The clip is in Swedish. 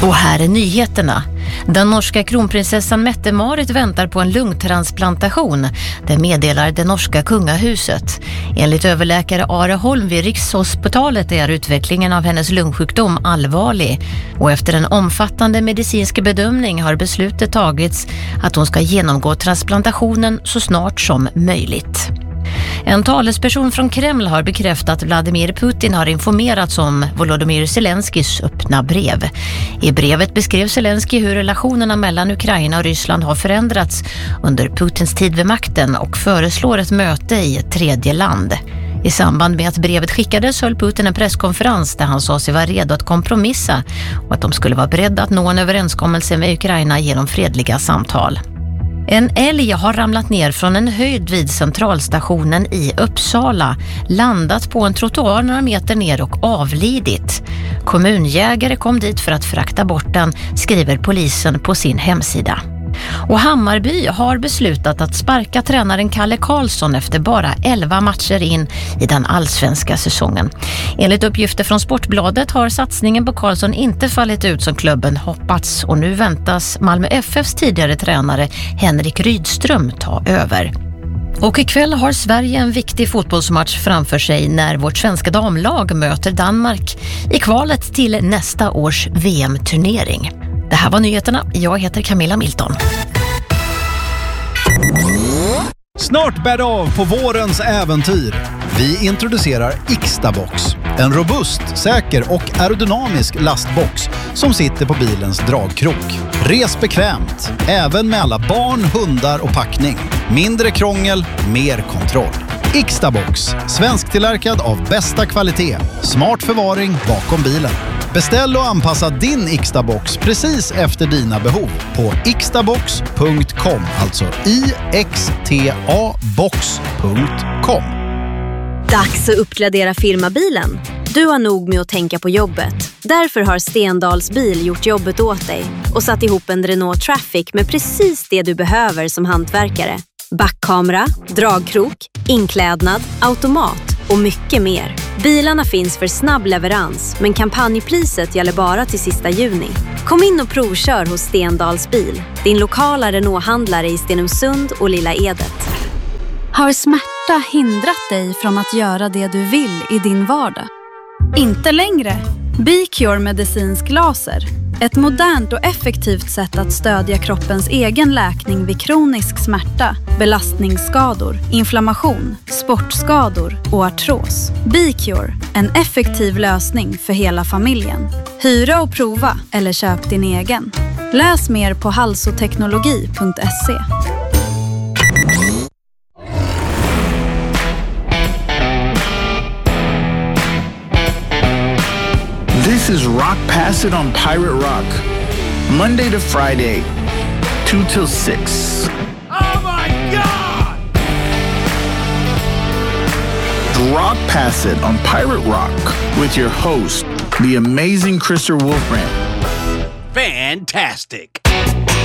Och här är nyheterna. Den norska kronprinsessan Mette-Marit väntar på en lungtransplantation. Det meddelar det norska kungahuset. Enligt överläkare Are Holm vid Rikshospitalet är utvecklingen av hennes lungsjukdom allvarlig. Och efter en omfattande medicinsk bedömning har beslutet tagits att hon ska genomgå transplantationen så snart som möjligt. En talesperson från Kreml har bekräftat att Vladimir Putin har informerats om Volodymyr Zelenskys öppna brev. I brevet beskrev Zelensky hur relationerna mellan Ukraina och Ryssland har förändrats under Putins tid vid makten och föreslår ett möte i ett tredje land. I samband med att brevet skickades höll Putin en presskonferens där han sa sig vara redo att kompromissa och att de skulle vara beredda att nå en överenskommelse med Ukraina genom fredliga samtal. En älg har ramlat ner från en höjd vid centralstationen i Uppsala, landat på en trottoar några meter ner och avlidit. Kommunjägare kom dit för att frakta bort den, skriver polisen på sin hemsida. Och Hammarby har beslutat att sparka tränaren Kalle Karlsson efter bara 11 matcher in i den allsvenska säsongen. Enligt uppgifter från Sportbladet har satsningen på Karlsson inte fallit ut som klubben hoppats och nu väntas Malmö FFs tidigare tränare Henrik Rydström ta över. Och ikväll har Sverige en viktig fotbollsmatch framför sig när vårt svenska damlag möter Danmark i kvalet till nästa års VM-turnering. Det här var nyheterna. Jag heter Camilla Milton. Snart bär det av på vårens äventyr. Vi introducerar Ixtabox. En robust, säker och aerodynamisk lastbox som sitter på bilens dragkrok. Res bekvämt, även med alla barn, hundar och packning. Mindre krångel, mer kontroll. Ixtabox, svensktillverkad av bästa kvalitet. Smart förvaring bakom bilen. Beställ och anpassa din Ixtabox precis efter dina behov på ixtabox.com, alltså ixtabox.com. Dags att uppgradera firmabilen. Du har nog med att tänka på jobbet. Därför har Stendals bil gjort jobbet åt dig och satt ihop en Renault Traffic med precis det du behöver som hantverkare. Backkamera, dragkrok, inklädnad, automat och mycket mer. Bilarna finns för snabb leverans, men kampanjpriset gäller bara till sista juni. Kom in och provkör hos Stendals bil, din lokala Renault-handlare i Stenungsund och Lilla Edet. Har smärta hindrat dig från att göra det du vill i din vardag? Inte längre. B-Cure medicinsk laser. Ett modernt och effektivt sätt att stödja kroppens egen läkning vid kronisk smärta, belastningsskador, inflammation, sportskador och artros. B-Cure, en effektiv lösning för hela familjen. Hyra och prova eller köp din egen. Läs mer på halsoteknologi.se. This is Rock Pass It on Pirate Rock. Monday to Friday, 2 till 6. Oh my God! Rock Pass It on Pirate Rock with your host, the amazing Krister Wolfbrand. Fantastic!